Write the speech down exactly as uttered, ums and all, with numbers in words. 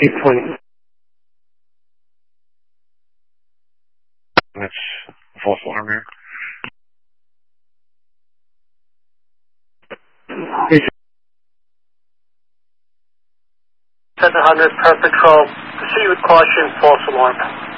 eight point. That's false alarm here. seven hundred per patrol. Proceed with caution, false alarm.